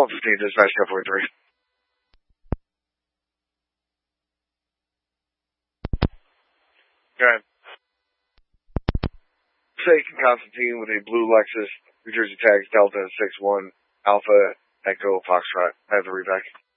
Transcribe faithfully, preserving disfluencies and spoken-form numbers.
one fifteen, dispatch ten forty-three. Okay. Station Constantine with a blue Lexus, New Jersey tags Delta six one Alpha Echo Foxtrot. I have the reback.